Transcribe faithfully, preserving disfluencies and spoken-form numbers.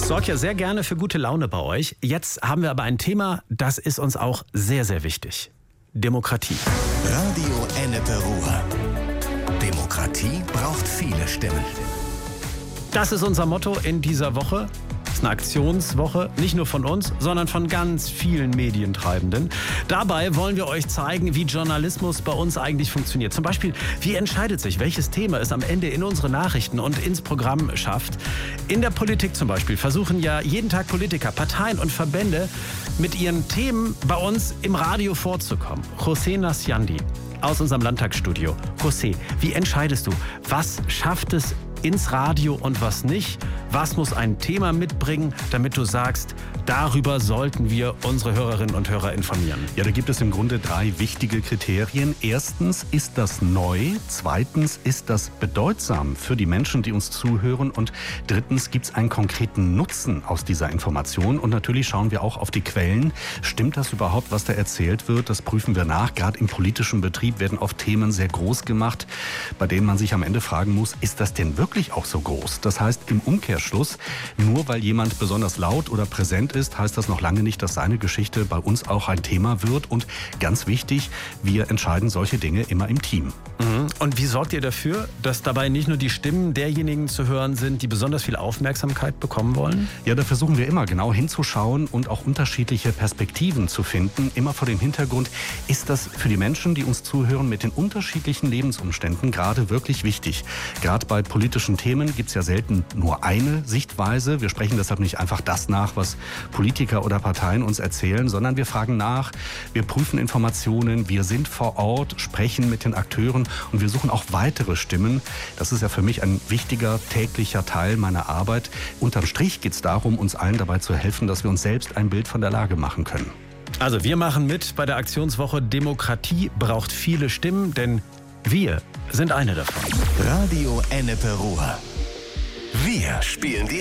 sorge ja sehr gerne für gute Laune bei euch. Jetzt haben wir aber ein Thema, das ist uns auch sehr, sehr wichtig. Demokratie. Radio Ennepe Ruhr. Demokratie braucht viele Stimmen. Das ist unser Motto in dieser Woche. Das ist eine Aktionswoche, nicht nur von uns, sondern von ganz vielen Medientreibenden. Dabei wollen wir euch zeigen, wie Journalismus bei uns eigentlich funktioniert. Zum Beispiel, wie entscheidet sich, welches Thema es am Ende in unsere Nachrichten und ins Programm schafft. In der Politik zum Beispiel versuchen ja jeden Tag Politiker, Parteien und Verbände mit ihren Themen bei uns im Radio vorzukommen. José Nasyandi aus unserem Landtagsstudio. José, wie entscheidest du, was schafft es ins Radio und was nicht? Was muss ein Thema mitbringen, damit du sagst, darüber sollten wir unsere Hörerinnen und Hörer informieren? Ja, da gibt es im Grunde drei wichtige Kriterien. Erstens, ist das neu? Zweitens, ist das bedeutsam für die Menschen, die uns zuhören? Und drittens, gibt es einen konkreten Nutzen aus dieser Information? Und natürlich schauen wir auch auf die Quellen. Stimmt das überhaupt, was da erzählt wird? Das prüfen wir nach. Gerade im politischen Betrieb werden oft Themen sehr groß gemacht, bei denen man sich am Ende fragen muss, ist das denn wirklich auch so groß? Das heißt im Umkehrschluss, nur weil jemand besonders laut oder präsent ist, heißt das noch lange nicht, dass seine Geschichte bei uns auch ein Thema wird. Und ganz wichtig, wir entscheiden solche Dinge immer im Team. Mhm. Und wie sorgt ihr dafür, dass dabei nicht nur die Stimmen derjenigen zu hören sind, die besonders viel Aufmerksamkeit bekommen wollen? Ja, da versuchen wir immer genau hinzuschauen und auch unterschiedliche Perspektiven zu finden. Immer vor dem Hintergrund, ist das für die Menschen, die uns zuhören, mit den unterschiedlichen Lebensumständen gerade wirklich wichtig. Gerade bei politischen Themen gibt es ja selten nur eine Sichtweise. Wir sprechen deshalb nicht einfach das nach, was Politiker oder Parteien uns erzählen, sondern wir fragen nach, wir prüfen Informationen, wir sind vor Ort, sprechen mit den Akteuren und wir suchen auch weitere Stimmen. Das ist ja für mich ein wichtiger täglicher Teil meiner Arbeit. Unterm Strich geht es darum, uns allen dabei zu helfen, dass wir uns selbst ein Bild von der Lage machen können. Also wir machen mit bei der Aktionswoche Demokratie braucht viele Stimmen, denn wir sind eine davon. Radio Ennepe Ruhr. Wir spielen die